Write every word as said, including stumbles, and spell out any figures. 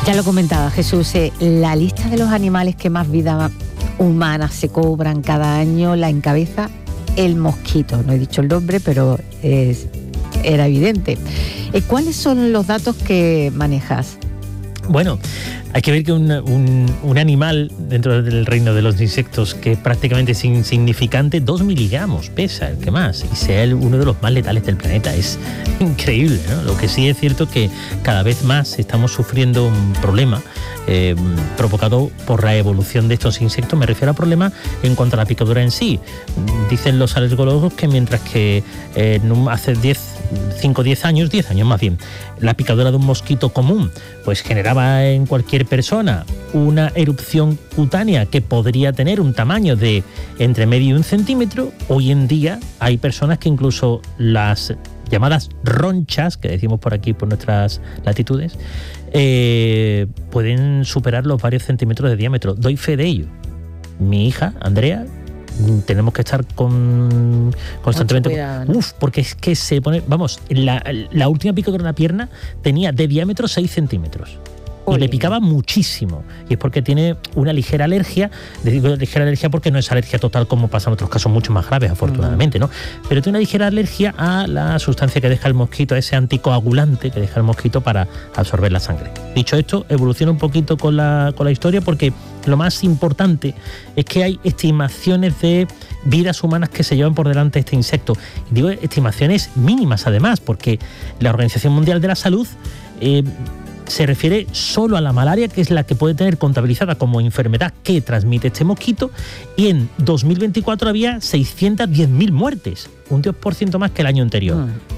Ya lo comentaba Jesús, eh, la lista de los animales que más vida humana se cobran cada año la encabeza el mosquito. No he dicho el nombre, pero es, era evidente. Eh, ¿Cuáles son los datos que manejas? Bueno, hay que ver que un, un, un animal dentro del reino de los insectos que prácticamente es insignificante, dos miligramos pesa, el que más, y sea el, uno de los más letales del planeta. Es increíble, ¿no? Lo que sí es cierto que cada vez más estamos sufriendo un problema eh, provocado por la evolución de estos insectos. Me refiero a problemas en cuanto a la picadura en sí. Dicen los alergólogos que mientras que eh, hace diez, cinco o diez años, diez años más bien, la picadura de un mosquito común pues generaba en cualquier persona una erupción cutánea que podría tener un tamaño de entre medio y un centímetro. Hoy en día hay personas que incluso las llamadas ronchas, que decimos por aquí por nuestras latitudes, eh, pueden superar los varios centímetros de diámetro. Doy fe de ello. Mi hija, Andrea, tenemos que estar con constantemente, cuidado, ¿no? Uf, porque es que se pone, vamos, la, la última picadura en la pierna tenía de diámetro seis centímetros. Y le picaba muchísimo. Y es porque tiene una ligera alergia. Digo ligera alergia porque no es alergia total como pasa en otros casos mucho más graves, afortunadamente, ¿no? Pero tiene una ligera alergia a la sustancia que deja el mosquito, a ese anticoagulante que deja el mosquito para absorber la sangre. Dicho esto, evoluciona un poquito con la, con la historia, porque lo más importante es que hay estimaciones de vidas humanas que se llevan por delante este insecto. Y digo estimaciones mínimas además, porque la Organización Mundial de la Salud eh, se refiere solo a la malaria, que es la que puede tener contabilizada como enfermedad que transmite este mosquito, y en dos mil veinticuatro había seiscientas diez mil muertes, un diez por ciento más que el año anterior. Mm.